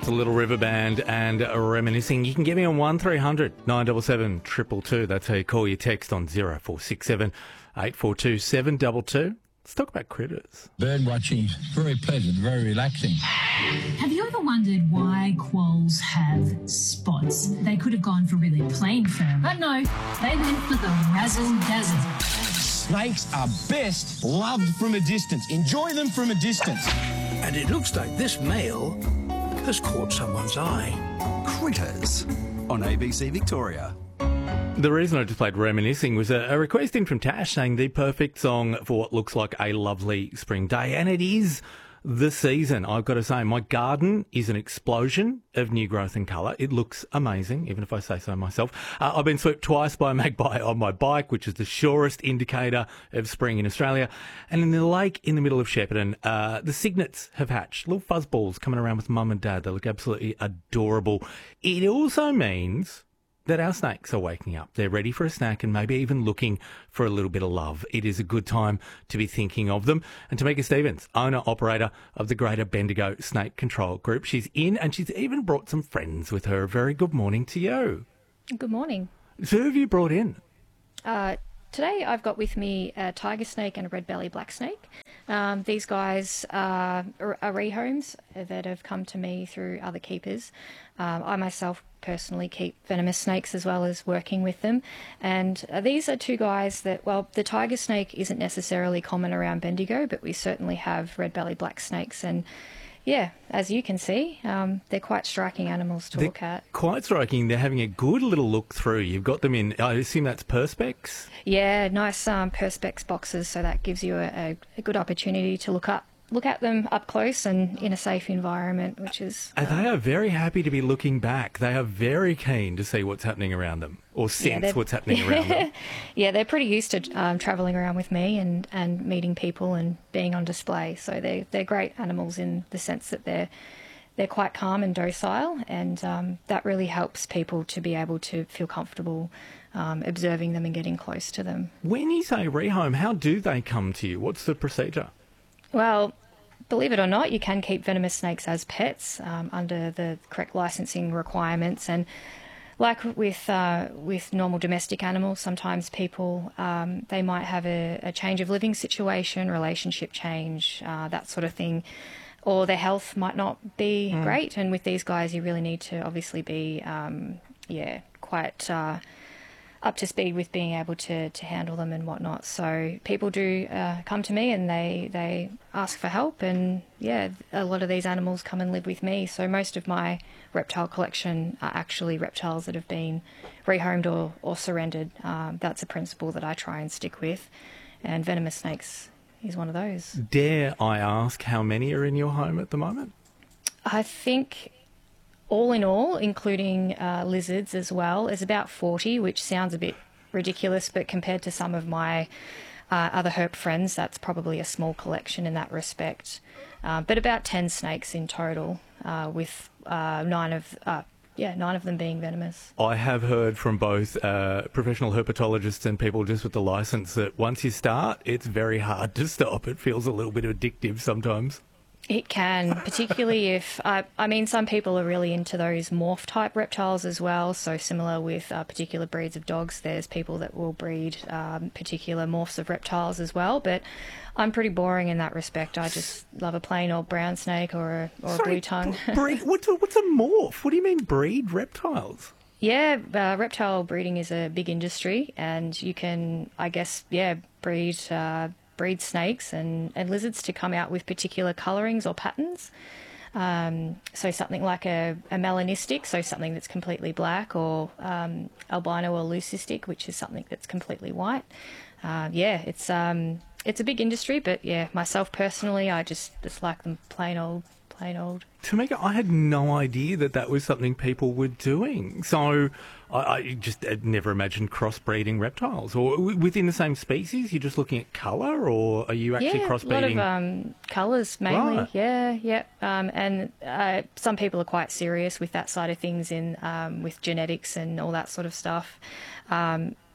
It's a Little River Band and Reminiscing. You can get me on 1300 977 222. That's how you call your text on 0467 842 722. Let's talk about critters. Bird watching, very pleasant, very relaxing. Have you ever wondered why quolls have spots? They could have gone for really plain fur, but no, they went for the razzle-dazzle. Snakes are best loved from a distance. Enjoy them from a distance. And it looks like this male has caught someone's eye. Critters on ABC Victoria. The reason I just played Reminiscing was a request in from Tash saying the perfect song for what looks like a lovely spring day. And it is the season. I've got to say, my garden is an explosion of new growth and colour. It looks amazing, even if I say so myself. I've been swept twice by a magpie on my bike, which is the surest indicator of spring in Australia. And in the lake in the middle of Shepparton, the cygnets have hatched. Little fuzzballs coming around with mum and dad. They look absolutely adorable. It also means that our snakes are waking up. They're ready for a snack and maybe even looking for a little bit of love. It is a good time to be thinking of them. And Tamika Stevens, owner-operator of the Greater Bendigo Snake Control Group, she's in and she's even brought some friends with her. Very good morning to you. Good morning. So who have you brought in? Today I've got with me a tiger snake and a red belly black snake. These guys are rehomes that have come to me through other keepers. I myself personally keep venomous snakes as well as working with them. And these are two guys that, well, the tiger snake isn't necessarily common around Bendigo, but we certainly have red belly black snakes. And yeah, as you can see, they're quite striking animals to look at. Quite striking. They're having a good little look through. You've got them in, I assume that's Perspex? Yeah, nice Perspex boxes, so that gives you a good opportunity to look at them up close and in a safe environment, which is... They are very happy to be looking back. They are very keen to see what's happening around them, or sense what's happening around them. Yeah, they're pretty used to travelling around with me and meeting people and being on display. So they're great animals in the sense that they're quite calm and docile, and that really helps people to be able to feel comfortable observing them and getting close to them. When you say rehome, how do they come to you? What's the procedure? Well, believe it or not, you can keep venomous snakes as pets under the correct licensing requirements. And like with normal domestic animals, sometimes people, they might have a change of living situation, relationship change, that sort of thing, or their health might not be great. And with these guys, you really need to obviously be, quite up to speed with being able to handle them and whatnot. So people do come to me and they ask for help, and yeah, a lot of these animals come and live with me. So most of my reptile collection are actually reptiles that have been rehomed or surrendered. That's a principle that I try and stick with, and venomous snakes is one of those. Dare I ask how many are in your home at the moment? I think all in all, including lizards as well, is about 40, which sounds a bit ridiculous, but compared to some of my other herp friends, that's probably a small collection in that respect. But about 10 snakes in total, with 9 of them being venomous. I have heard from both professional herpetologists and people just with the licence that once you start, it's very hard to stop. It feels a little bit addictive sometimes. It can, particularly if, some people are really into those morph type reptiles as well. So similar with particular breeds of dogs, there's people that will breed particular morphs of reptiles as well. But I'm pretty boring in that respect. I just love a plain old brown snake or a blue tongue. What's a morph? What do you mean breed reptiles? Yeah, reptile breeding is a big industry, and you can, breed snakes and lizards to come out with particular colourings or patterns. So something like a melanistic, so something that's completely black, or albino or leucistic, which is something that's completely white. It's a big industry, but yeah, myself personally, I just like them plain old. Tamika, I had no idea that was something people were doing. So I just had never imagined crossbreeding reptiles. Or within the same species, you're just looking at colour, or are you actually crossbreeding? A lot of colours mainly, Right. yeah. And some people are quite serious with that side of things with genetics and all that sort of stuff.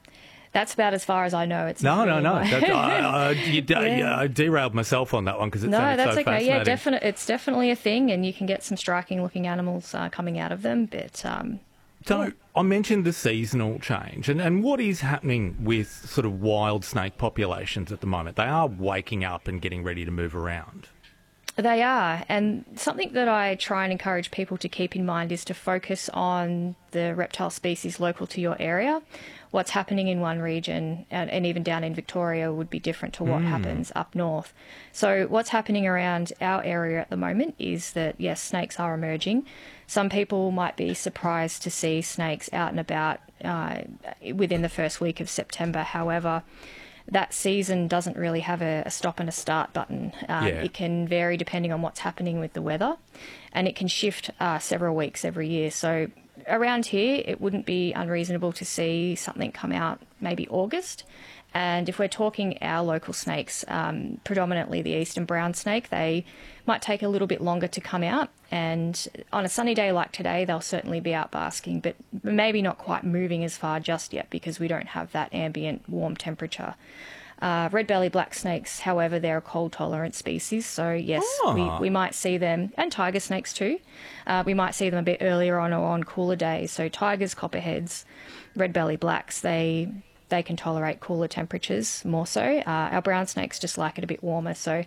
That's about as far as I know. It's No. not really I derailed myself on that one because it No, sounded that's so okay. Yeah, fascinating. it's definitely a thing, and you can get some striking-looking animals coming out of them. But So I mentioned the seasonal change, and what is happening with sort of wild snake populations at the moment? They are waking up and getting ready to move around. they are, and something that I try and encourage people to keep in mind is to focus on the reptile species local to your area. What's happening in one region and even down in Victoria would be different to what happens up north. So what's happening around our area at the moment is that, yes, snakes are emerging. Some people might be surprised to see snakes out and about within the first week of September. However, that season doesn't really have a stop and a start button. It can vary depending on what's happening with the weather, and it can shift several weeks every year. So around here, it wouldn't be unreasonable to see something come out maybe August. And if we're talking our local snakes, predominantly the eastern brown snake, they might take a little bit longer to come out. And on a sunny day like today, they'll certainly be out basking, but maybe not quite moving as far just yet because we don't have that ambient warm temperature. Red-bellied black snakes, however, they're a cold-tolerant species. So, yes, we might see them, and tiger snakes too. We might see them a bit earlier on or on cooler days. So tigers, copperheads, red-bellied blacks, they can tolerate cooler temperatures more so. Our brown snakes just like it a bit warmer. So